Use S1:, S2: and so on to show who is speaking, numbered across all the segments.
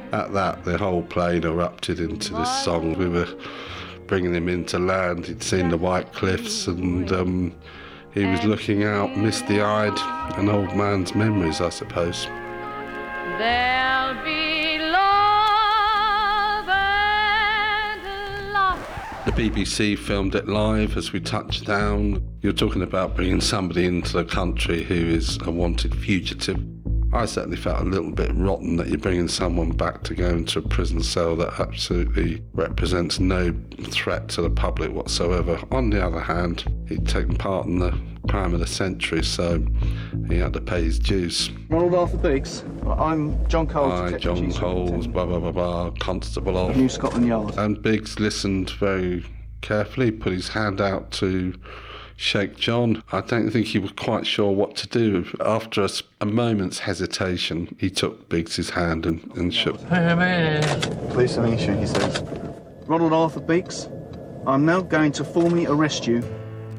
S1: At that, the whole plane erupted into this song. We were bringing him into land. He'd seen the White Cliffs, and he was looking out, misty-eyed, an old man's memories, I suppose.
S2: There'll be love and love.
S1: The BBC filmed it live as we touched down. You're talking about bringing somebody into the country who is a wanted fugitive. I certainly felt a little bit rotten that you're bringing someone back to go into a prison cell that absolutely represents no threat to the public whatsoever. On the other hand, he'd taken part in the crime of the century, so he had to pay his dues.
S3: Ronald Arthur Biggs. I'm John Coles.
S1: Hi, John Coles, blah, blah, blah, blah, Constable of
S3: New Scotland Yard.
S1: And Biggs listened very carefully, put his hand out to shake John. I don't think he was quite sure what to do. After a moment's hesitation, he took Biggs' hand and shook.
S3: Pleased to meet you, he says. Ronald Arthur Biggs, I'm now going to formally arrest you.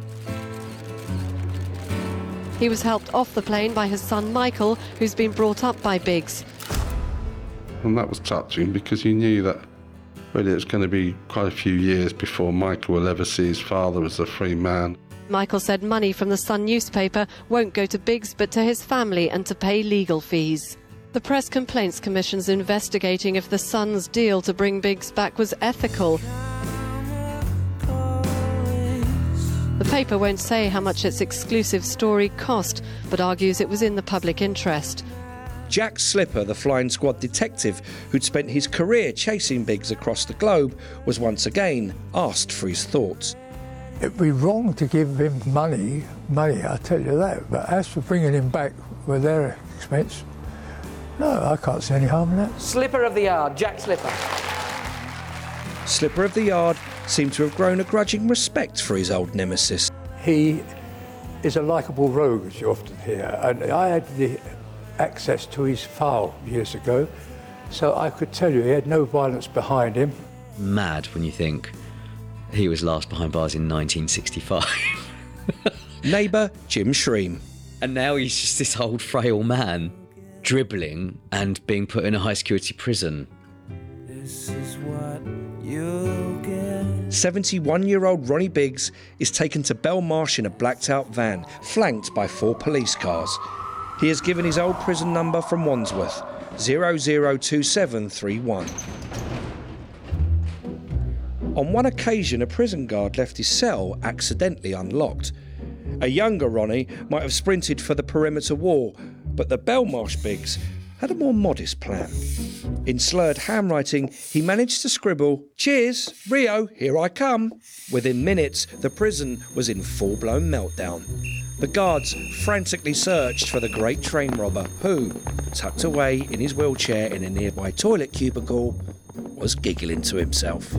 S4: He was helped off the plane by his son Michael, who's been brought up by Biggs.
S1: And that was touching because you knew that really it's going to be quite a few years before Michael will ever see his father as a free man.
S4: Michael said money from the Sun newspaper won't go to Biggs but to his family and to pay legal fees. The Press Complaints Commission's investigating if the Sun's deal to bring Biggs back was ethical. The paper won't say how much its exclusive story cost, but argues it was in the public interest.
S5: Jack Slipper, the flying squad detective who'd spent his career chasing Biggs across the globe, was once again asked for his thoughts.
S6: It'd be wrong to give him money, I tell you that, but as for bringing him back with their expense, no, I can't see any harm in that.
S7: Slipper of the Yard, Jack Slipper.
S5: Slipper of the Yard seemed to have grown a grudging respect for his old nemesis.
S6: He is a likeable rogue, as you often hear, and I had the access to his file years ago, so I could tell you he had no violence behind him.
S8: Mad when you think he was last behind bars in 1965.
S5: Neighbour Jim Shreem.
S8: And now he's just this old frail man, dribbling and being put in a high-security prison.
S9: This is what you'll get.
S5: 71-year-old Ronnie Biggs is taken to Belmarsh in a blacked-out van, flanked by 4 police cars. He has given his old prison number from Wandsworth, 002731. On one occasion, a prison guard left his cell accidentally unlocked. A younger Ronnie might have sprinted for the perimeter wall, but the Belmarsh Biggs had a more modest plan. In slurred handwriting, he managed to scribble, "Cheers, Rio, here I come." Within minutes, the prison was in full-blown meltdown. The guards frantically searched for the great train robber, who, tucked away in his wheelchair in a nearby toilet cubicle, was giggling to himself.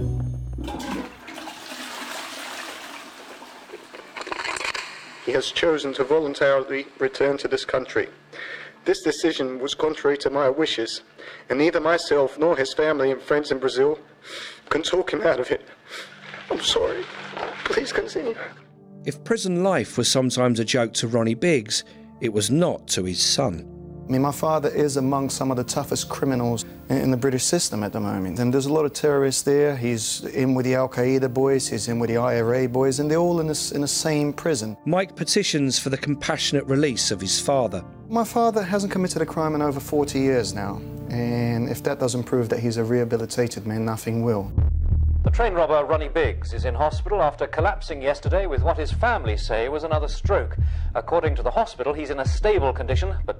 S10: He has chosen to voluntarily return to this country. This decision was contrary to my wishes, and neither myself nor his family and friends in Brazil can talk him out of it. I'm sorry. Please continue.
S5: If prison life was sometimes a joke to Ronnie Biggs, it was not to his son.
S3: I mean, my father is among some of the toughest criminals in the British system at the moment. And there's a lot of terrorists there. He's in with the Al-Qaeda boys, he's in with the IRA boys, and they're all in the same prison.
S5: Mike petitions for the compassionate release of his father.
S3: My father hasn't committed a crime in over 40 years now. And if that doesn't prove that he's a rehabilitated man, nothing will.
S11: The train robber Ronnie Biggs is in hospital after collapsing yesterday with what his family say was another stroke. According to the hospital, he's in a stable condition, but